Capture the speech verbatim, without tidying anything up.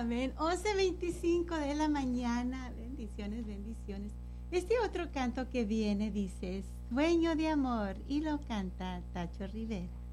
Amén. once veinticinco de la mañana. Bendiciones, bendiciones. Este otro canto que viene dice, Sueño de amor, y lo canta Tacho Rivera.